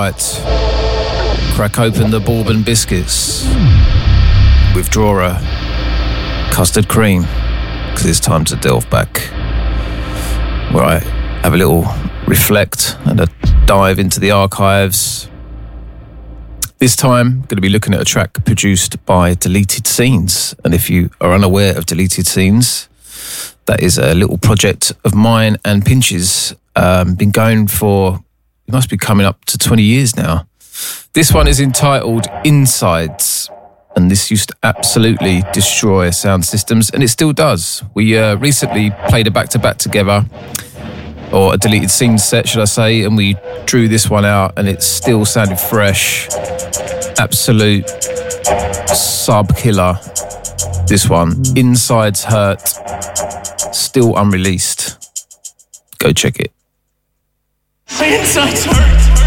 right, crack open the bourbon biscuits, withdraw a custard cream, because it's time to delve back, where I have a little reflect and a dive into the archives. This time, going to be looking at a track produced by Deleted Scenes. And if you are unaware of Deleted Scenes, that is a little project of mine and Pinch's. Been going for, it must be coming up to 20 years now. This one is entitled Insides. And this used to absolutely destroy sound systems, and it still does. We recently played a back-to-back together, or a Deleted Scenes set, should I say, and we drew this one out, and it still sounded fresh. Absolute sub-killer, this one. Insides Hurt, still unreleased. Go check it. My insides hurt.